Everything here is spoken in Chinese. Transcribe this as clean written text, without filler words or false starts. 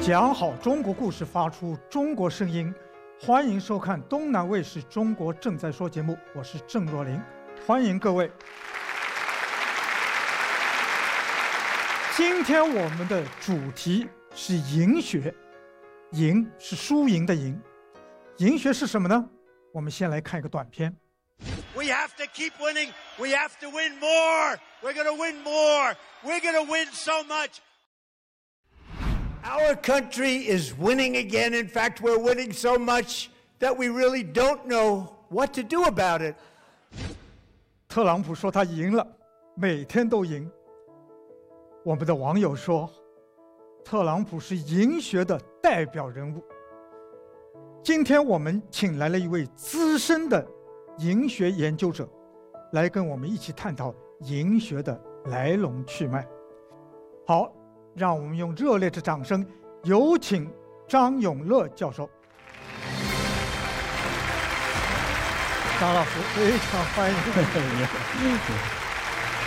讲好中国故事，发出中国声音。欢迎收看东南卫视《中国正在说》节目，我是郑若琳，欢迎各位。今天我们的主题是赢学，赢是输赢的赢。赢学是什么呢？我们先来看一个短片。 We have to keep winning. We have to win more. We're going to win more. We're going to win so much. Our country is winning again. In fact, we're winning so much that we really don't know what to do about it. 特朗普说他赢了，每天都赢。我们的网友说，特朗普是赢学的代表人物。今天我们请来了一位资深的赢学研究者，来跟我们一起探讨赢学的来龙去脉。好，让我们用热烈的掌声，有请张永乐教授。张老师，非常欢迎。